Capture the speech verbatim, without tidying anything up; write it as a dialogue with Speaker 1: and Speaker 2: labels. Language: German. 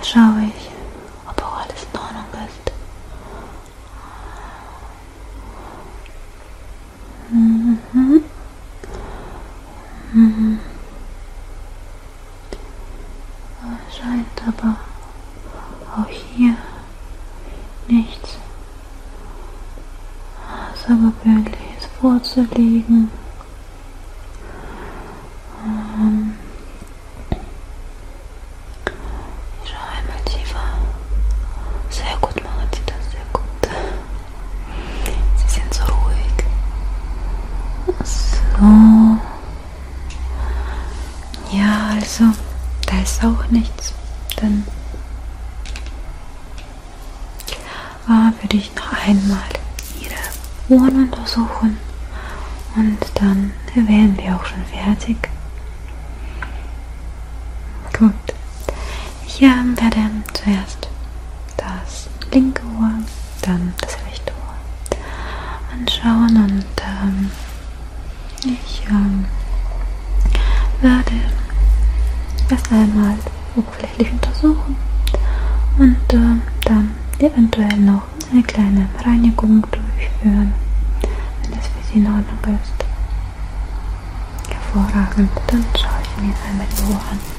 Speaker 1: schaue ich, ob auch alles in Ordnung ist. Mhm. Mhm. Es scheint aber auch hier nichts Außergewöhnliches vorzuliegen. Ähm, ich schaue einmal tiefer. Sehr gut machen Sie das, sehr gut. Sie sind so ruhig. So. Ja, also, da ist auch nichts. Dann äh, würde ich noch einmal Ihre Ohren untersuchen und dann wären wir auch schon fertig. Gut. Ich äh, werde zuerst das linke Ohr, dann das rechte Ohr anschauen und ähm, ich ähm, werde erst einmal oberflächlich untersuchen und äh, dann eventuell noch eine kleine Reinigung durchführen, wenn das für Sie in Ordnung ist. Hervorragend, dann schaue ich mir einmal die Ohren an.